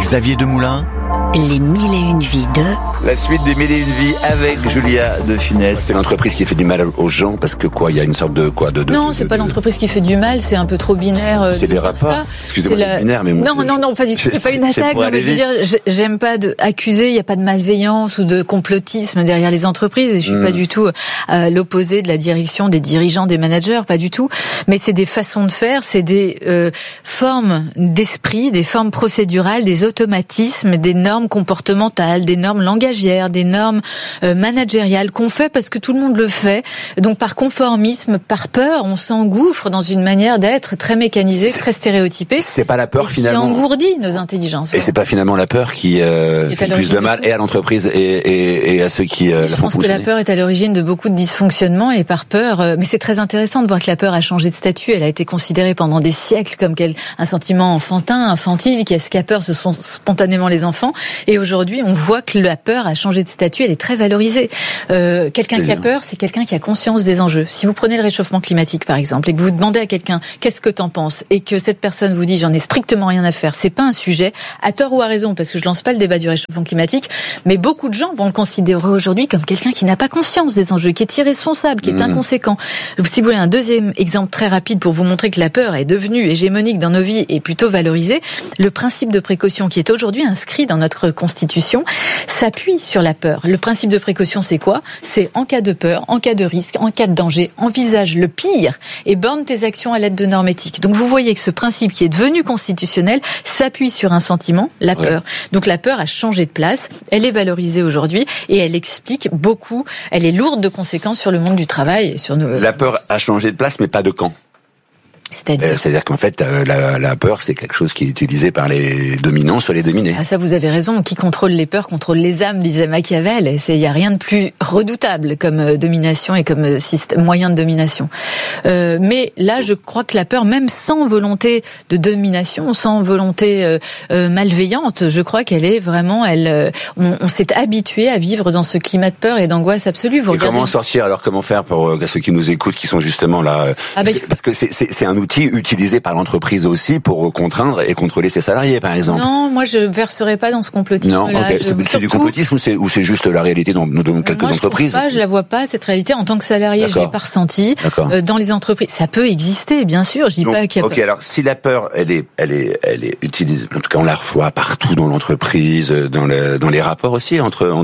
Xavier Demoulin. Les 1001 vies de... La suite des 1001 vies avec Julia de Funès. C'est l'entreprise qui fait du mal aux gens parce que quoi, il y a une sorte de quoi Non, c'est pas l'entreprise qui fait du mal, c'est un peu trop binaire. C'est des rapports. Excusez-moi, binaire, mais non, pas du tout. C'est pas une attaque. Non, mais je veux dire, j'aime pas accuser. Il y a pas de malveillance ou de complotisme derrière les entreprises. Et je suis pas du tout à l'opposé de la direction, des dirigeants, des managers, pas du tout. Mais c'est des façons de faire, c'est des formes d'esprit, des formes procédurales, des automatismes, des normes comportementales, des normes langagières, des normes managériales qu'on fait parce que tout le monde le fait. Donc par conformisme, par peur, on s'engouffre dans une manière d'être très mécanisée, très stéréotypée. C'est pas la peur finalement qui engourdit nos intelligences. Et c'est pas finalement la peur qui fait plus de mal et à l'entreprise et à ceux qui la font fonctionner. Je pense que la peur est à l'origine de beaucoup de dysfonctionnements et par peur. Mais c'est très intéressant de voir que la peur a changé de statut. Elle a été considérée pendant des siècles comme un sentiment infantile. Qu'est-ce qu'a peur? Ce sont spontanément les enfants. Et aujourd'hui, on voit que la peur a changé de statut, elle est très valorisée. Quelqu'un qui a peur, c'est quelqu'un qui a conscience des enjeux. Si vous prenez le réchauffement climatique, par exemple, et que vous demandez à quelqu'un qu'est-ce que t'en penses, et que cette personne vous dit j'en ai strictement rien à faire, c'est pas un sujet, à tort ou à raison, parce que je lance pas le débat du réchauffement climatique, mais beaucoup de gens vont le considérer aujourd'hui comme quelqu'un qui n'a pas conscience des enjeux, qui est irresponsable, qui est inconséquent. Si vous voulez un deuxième exemple très rapide pour vous montrer que la peur est devenue hégémonique dans nos vies et plutôt valorisée, le principe de précaution qui est aujourd'hui inscrit dans notre Constitution s'appuie sur la peur. Le principe de précaution, c'est quoi? C'est en cas de peur, en cas de risque, en cas de danger, envisage le pire et borne tes actions à l'aide de normes éthiques. Donc vous voyez que ce principe qui est devenu constitutionnel s'appuie sur un sentiment, la peur. Donc la peur a changé de place, elle est valorisée aujourd'hui et elle explique beaucoup, elle est lourde de conséquences sur le monde du travail et sur nos... La peur a changé de place, mais pas de camp. C'est-à-dire qu'en fait, la peur, c'est quelque chose qui est utilisé par les dominants sur les dominés. Ah, ça, vous avez raison. Qui contrôle les peurs contrôle les âmes, disait Machiavel. Et il y a rien de plus redoutable comme domination et comme moyen de domination. Mais là, je crois que la peur, même sans volonté de domination, sans volonté malveillante, je crois qu'elle est vraiment, on s'est habitué à vivre dans ce climat de peur et d'angoisse absolue. Et comment sortir alors? Comment faire pour ceux qui nous écoutent, qui sont justement là? Parce que c'est un outil utilisé par l'entreprise aussi pour contraindre et contrôler ses salariés, par exemple. Non, moi je verserai pas dans ce complotisme-là. Non, okay. C'est du complotisme ou c'est juste la réalité dans quelques entreprises? Je la vois pas cette réalité en tant que salarié. Je l'ai pas ressentie. Dans les entreprises, ça peut exister, bien sûr. Je dis pas qu'il y a. Ok, alors si la peur, elle est utilisée. En tout cas, on la reçoit partout dans l'entreprise, dans les rapports aussi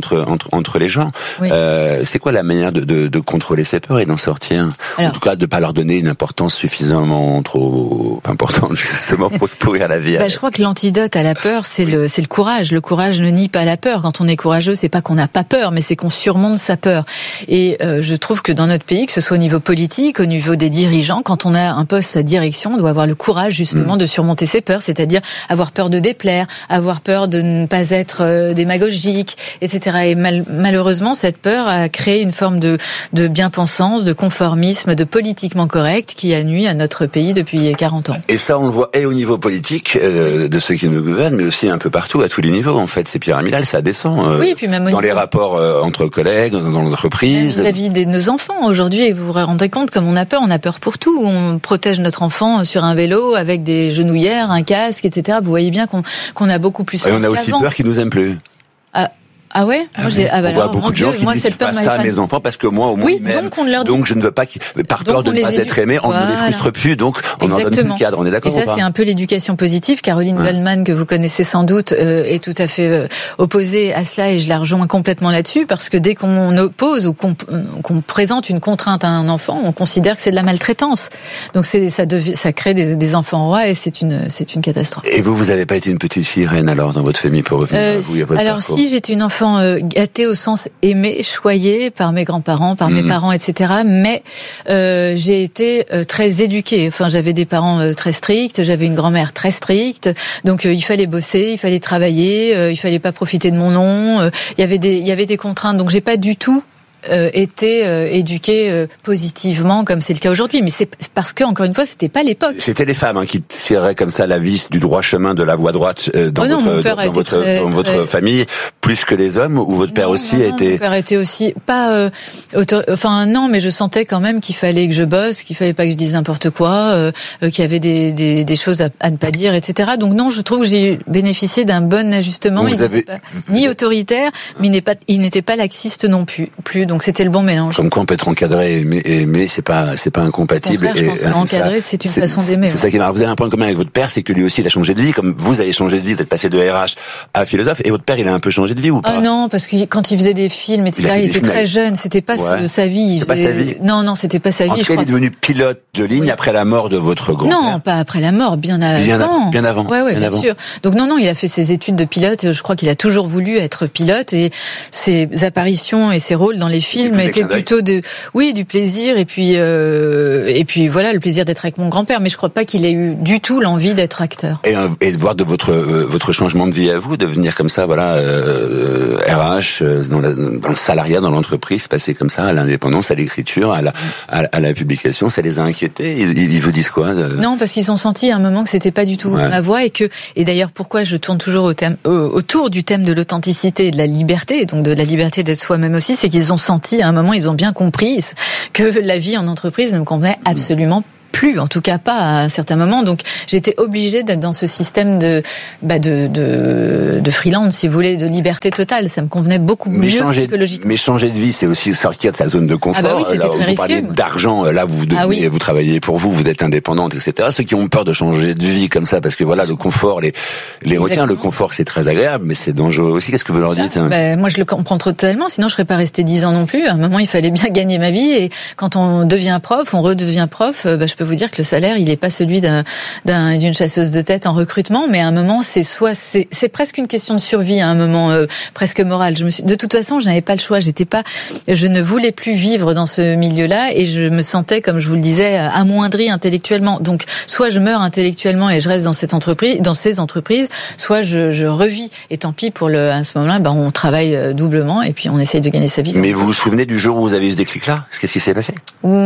entre les gens. Oui. C'est quoi la manière de contrôler ces peurs et d'en sortir? En tout cas, de pas leur donner une importance suffisamment trop importante justement pour se pourrir la vie. Je crois que l'antidote à la peur, c'est le courage. Le courage ne nie pas la peur. Quand on est courageux, c'est pas qu'on n'a pas peur, mais c'est qu'on surmonte sa peur. Et je trouve que dans notre pays, que ce soit au niveau politique, au niveau des dirigeants, quand on a un poste à direction, on doit avoir le courage justement de surmonter ses peurs, c'est-à-dire avoir peur de déplaire, avoir peur de ne pas être démagogique, etc. Et malheureusement, cette peur a créé une forme de bien-pensance, de conformisme, de politiquement correct qui a nui à notre pays depuis 40 ans. Et ça, on le voit et au niveau politique de ceux qui nous gouvernent, mais aussi un peu partout, à tous les niveaux. En fait, c'est pyramidal, ça descend. Oui, et puis même dans les rapports entre collègues, dans l'entreprise. Vis-à-vis de nos enfants. Aujourd'hui, vous vous rendez compte, comme on a peur pour tout. On protège notre enfant sur un vélo avec des genouillères, un casque, etc. Vous voyez bien qu'on a beaucoup plus peur. Et on a aussi peur qu'ils nous aiment plus. Ah ouais? Moi, on voit beaucoup de gens qui disent pas ça à mes enfants parce que moi, au moins, donc je ne veux pas par peur de ne pas être aimé, on ne les frustre plus, donc on en donne plus le cadre. On est d'accord ou pas? Et ça, c'est un peu l'éducation positive. Caroline Goldman, que vous connaissez sans doute, est tout à fait opposée à cela et je la rejoins complètement là-dessus parce que dès qu'on oppose ou qu'on présente une contrainte à un enfant, on considère que c'est de la maltraitance. Donc ça crée des enfants rois et c'est une catastrophe. Et vous avez pas été une petite fille reine alors dans votre famille pour revenir à vous et à votre alors parcours? Si, j'étais une enfant gâtée au sens aimé, choyée par mes grands-parents, par mes parents, etc. Mais j'ai été très éduquée. Enfin, j'avais des parents très stricts, j'avais une grand-mère très stricte. Donc il fallait bosser, il fallait travailler, il fallait pas profiter de mon nom. Il y avait des contraintes. Donc j'ai pas du tout été éduquées positivement comme c'est le cas aujourd'hui. Mais c'est parce que, encore une fois, c'était pas l'époque. C'était les femmes qui tiraient comme ça la vis du droit chemin de la voie droite dans votre famille, plus que les hommes, ou votre père aussi a été... Mon père était aussi pas... non, mais je sentais quand même qu'il fallait que je bosse, qu'il fallait pas que je dise n'importe quoi, qu'il y avait des choses à ne pas dire, etc. Donc non, je trouve que j'ai bénéficié d'un bon ajustement. Il n'était pas ni autoritaire, mais il n'était pas laxiste non plus. Donc c'était le bon mélange. Comme quoi on peut être encadré et aimer, c'est pas incompatible. Au contraire, je pense encadrer, c'est une façon d'aimer. C'est ça qui est marrant. Vous avez un point commun avec votre père, c'est que lui aussi il a changé de vie, comme vous avez changé de vie, vous êtes passé de RH à philosophe, et votre père il a un peu changé de vie ou pas? Non, parce que quand il faisait des films, etc., il était très jeune, c'était pas sa vie. Pas sa vie. Non, c'était pas sa vie. En tout cas, il est devenu pilote de ligne après la mort de votre grand-père. Non, pas après la mort, bien avant. Bien avant. Ouais, bien sûr. Donc non, il a fait ses études de pilote. Je crois qu'il a toujours voulu être pilote, et ses apparitions et ses rôles dans les films étaient plutôt du plaisir, et puis voilà, le plaisir d'être avec mon grand-père. Mais je crois pas qu'il ait eu du tout l'envie d'être acteur. Et de voir de votre changement de vie à vous, de venir comme ça, voilà, RH dans le salariat, dans l'entreprise, passer comme ça à l'indépendance, à l'écriture, à la publication, ça les a inquiétés. Ils vous disent quoi? Non, parce qu'ils ont senti à un moment que c'était pas du tout ma voix, et d'ailleurs pourquoi je tourne toujours autour du thème de l'authenticité et de la liberté, donc de la liberté d'être soi-même aussi, c'est qu'ils ont senti à un moment, ils ont bien compris que la vie en entreprise ne me convenait absolument plus, en tout cas pas à un certain moment. Donc j'étais obligée d'être dans ce système de freelance, si vous voulez, de liberté totale. Ça me convenait beaucoup mieux psychologiquement. Mais changer de vie, c'est aussi sortir de sa zone de confort. Ah bah oui, c'était très risqué. Vous parlez d'argent, là vous travaillez pour vous êtes indépendante, etc. Ceux qui ont peur de changer de vie comme ça, parce que voilà, le confort les retient. Le confort, c'est très agréable, mais c'est dangereux aussi. Qu'est-ce que vous leur dites? Moi, je le comprends totalement. Sinon, je serais pas restée 10 ans non plus. À un moment, il fallait bien gagner ma vie, et quand on devient prof, on redevient prof. Je peux vous dire que le salaire, il est pas celui d'une chasseuse de tête en recrutement, mais à un moment, c'est presque une question de survie, à un moment presque moral. De toute façon, je n'avais pas le choix. Je ne voulais plus vivre dans ce milieu-là, et je me sentais, comme je vous le disais, amoindrie intellectuellement. Donc, soit je meurs intellectuellement et je reste dans ces entreprises, soit je revis. Et tant pis à ce moment-là, on travaille doublement, et puis on essaye de gagner sa vie. Mais vous vous souvenez du jour où vous avez eu ce déclic-là? Qu'est-ce qui s'est passé?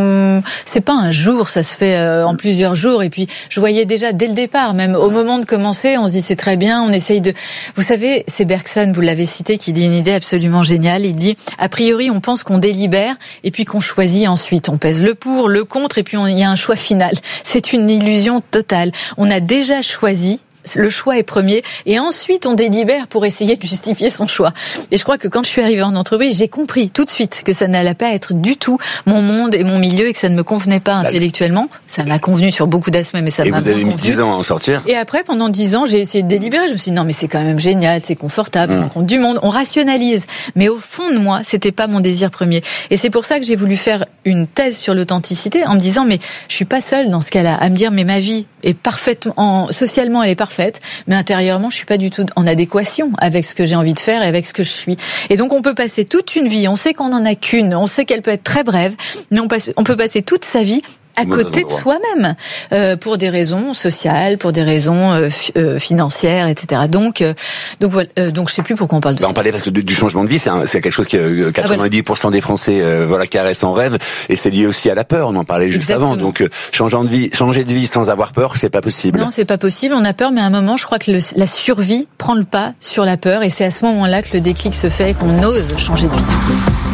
C'est pas un jour, ça se fait en plusieurs jours, et puis je voyais déjà dès le départ, même au moment de commencer, on se dit c'est très bien, on essaye de... Vous savez, c'est Bergson, vous l'avez cité, qui dit une idée absolument géniale. Il dit, a priori, on pense qu'on délibère, et puis qu'on choisit ensuite. On pèse le pour, le contre, et puis il y a un choix final. C'est une illusion totale. On a déjà choisi. Le choix est premier, et ensuite on délibère pour essayer de justifier son choix. Et je crois que quand je suis arrivée en entreprise, j'ai compris tout de suite que ça n'allait pas être du tout mon monde et mon milieu, et que ça ne me convenait pas intellectuellement. Ça m'a convenu sur beaucoup d'aspects, mais ça m'a pas convenu. Et vous avez mis 10 ans à en sortir. Et après, pendant 10 ans, j'ai essayé de délibérer. Je me suis dit non, mais c'est quand même génial, c'est confortable, on rencontre du monde, on rationalise. Mais au fond de moi, c'était pas mon désir premier. Et c'est pour ça que j'ai voulu faire une thèse sur l'authenticité, en me disant mais je suis pas seule dans ce cas-là à me dire mais ma vie est parfaitement, socialement elle est parfaite, mais intérieurement je suis pas du tout en adéquation avec ce que j'ai envie de faire et avec ce que je suis. Et donc on peut passer toute une vie, on sait qu'on en a qu'une, on sait qu'elle peut être très brève, mais on peut passer toute sa vie à côté de soi-même, pour des raisons sociales, pour des raisons financières, etc. Donc voilà. Donc je sais plus pourquoi on parle de ça. On parlait parce que du changement de vie, c'est quelque chose que 90% des Français caressent en rêve, et c'est lié aussi à la peur. On en parlait juste avant. Donc changer de vie sans avoir peur, c'est pas possible. Non, c'est pas possible. On a peur, mais à un moment, je crois que la survie prend le pas sur la peur, et c'est à ce moment-là que le déclic se fait et qu'on ose changer de vie.